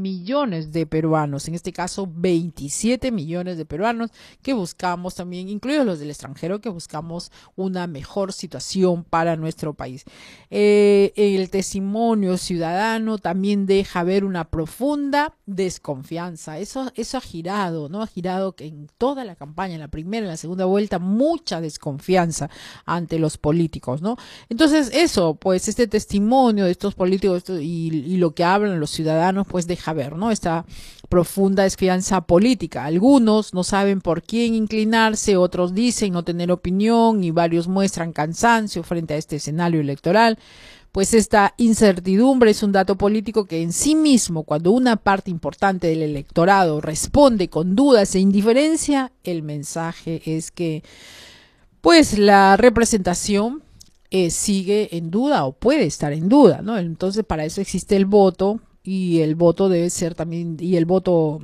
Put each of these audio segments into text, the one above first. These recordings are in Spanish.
millones de peruanos, en este caso 27 millones de peruanos que buscamos también, incluidos los del extranjero, que buscamos una mejor situación para nuestro país. El testimonio ciudadano también deja ver una profunda desconfianza. Eso ha girado, ¿no? Ha girado que en toda la campaña, en la primera y en la segunda vuelta, mucha desconfianza ante los políticos, ¿no? Entonces eso, pues este testimonio de estos políticos y lo que hablan los ciudadanos, pues deja ver, ¿no? Esta profunda desconfianza política. Algunos no saben por quién inclinarse, otros dicen no tener opinión y varios muestran cansancio frente a este escenario electoral. Pues esta incertidumbre es un dato político que en sí mismo, cuando una parte importante del electorado responde con dudas e indiferencia, el mensaje es que pues la representación sigue en duda o puede estar en duda, ¿no? Entonces para eso existe el voto y el voto debe ser también, y el voto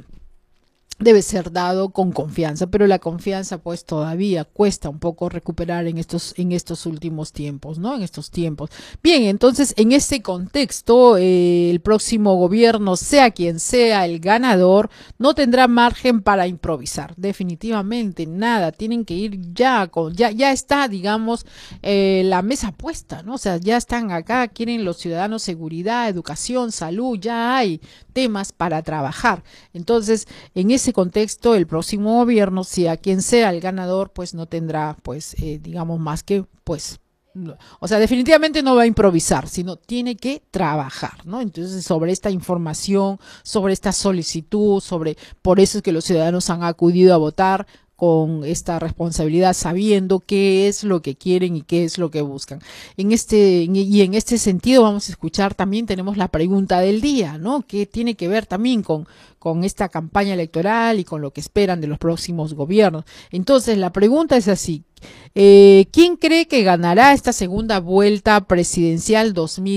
debe ser dado con confianza, pero la confianza pues todavía cuesta un poco recuperar en estos últimos tiempos, ¿no? En estos tiempos. Bien, entonces en este contexto el próximo gobierno, sea quien sea el ganador, no tendrá margen para improvisar, definitivamente nada, tienen que ir ya está, digamos, la mesa puesta, ¿no? O sea, ya están acá, quieren los ciudadanos seguridad, educación, salud, ya hay temas para trabajar. Entonces, en ese contexto, el próximo gobierno, sea quien sea el ganador, pues no tendrá, pues, digamos, más que, pues, o sea, definitivamente no va a improvisar, sino tiene que trabajar, ¿no? Entonces, sobre esta información, sobre esta solicitud, por eso es que los ciudadanos han acudido a votar con esta responsabilidad, sabiendo qué es lo que quieren y qué es lo que buscan. En este sentido vamos a escuchar también, tenemos la pregunta del día, ¿no? Que tiene que ver también con esta campaña electoral y con lo que esperan de los próximos gobiernos. Entonces, la pregunta es así. ¿Quién cree que ganará esta segunda vuelta presidencial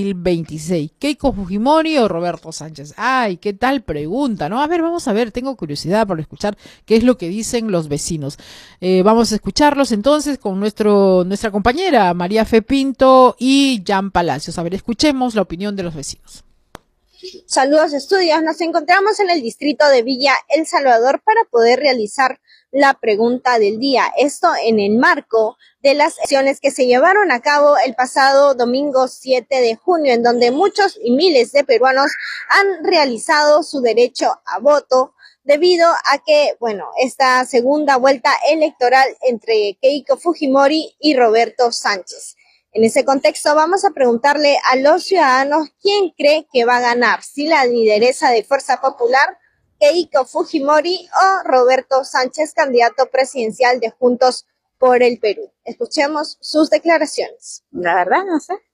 2026? ¿Keiko Fujimori o Roberto Sánchez? Ay, qué tal pregunta, ¿no? A ver, vamos a ver, tengo curiosidad por escuchar qué es lo que dicen los vecinos. Vamos a escucharlos entonces con nuestra compañera María Fe Pinto y Jan Palacios. A ver, escuchemos la opinión de los vecinos. Saludos estudios, nos encontramos en el distrito de Villa El Salvador para poder realizar la pregunta del día. Esto en el marco de las elecciones que se llevaron a cabo el pasado domingo 7 de junio, en donde muchos y miles de peruanos han realizado su derecho a voto debido a que, esta segunda vuelta electoral entre Keiko Fujimori y Roberto Sánchez. En ese contexto vamos a preguntarle a los ciudadanos quién cree que va a ganar, si la lideresa de Fuerza Popular, Keiko Fujimori, o Roberto Sánchez, candidato presidencial de Juntos por el Perú. Escuchemos sus declaraciones. La verdad no sé.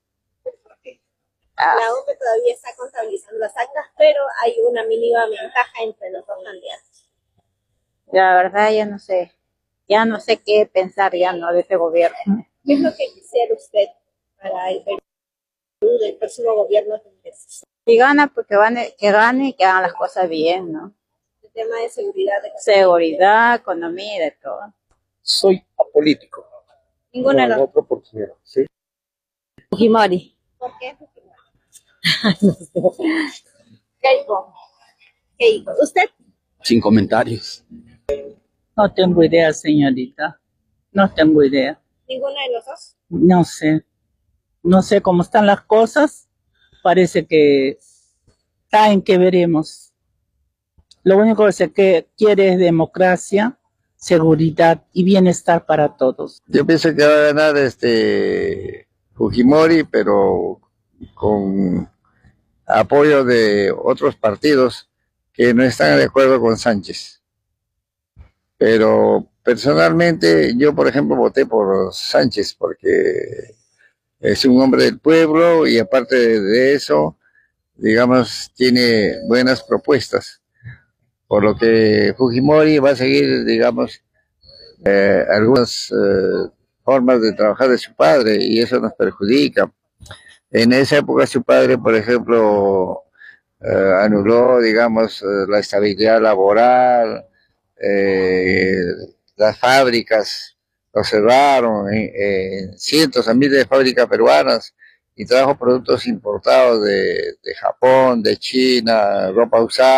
La UPE todavía está contabilizando las actas, pero hay una mínima ventaja entre los dos candidatos. La verdad ya no sé qué pensar ya no de ese gobierno. ¿Qué es lo que quisiera usted para el Perú del próximo gobierno? Si gana, pues que gane y que hagan las cosas bien, ¿no? El tema de seguridad. Seguridad, economía y de todo. Soy apolítico. Ninguna no. Otra oportunidad, ¿sí? Fujimori. ¿Por qué Fujimori? Keiko. ¿Usted? Sin comentarios. No tengo idea, señorita. No tengo idea. ¿Ninguna de los dos? No sé. No sé cómo están las cosas. Parece que está en que veremos. Lo único que se quiere es democracia, seguridad y bienestar para todos. Yo pienso que va a ganar Fujimori, pero con apoyo de otros partidos que no están de acuerdo con Sánchez. Pero personalmente yo, por ejemplo, voté por Sánchez porque es un hombre del pueblo y aparte de eso, digamos, tiene buenas propuestas. Por lo que Fujimori va a seguir, digamos, algunas formas de trabajar de su padre y eso nos perjudica. En esa época su padre, por ejemplo, anuló, digamos, la estabilidad laboral, las fábricas lo cerraron, cientos a miles de fábricas peruanas y trajo productos importados de Japón, de China, ropa usada.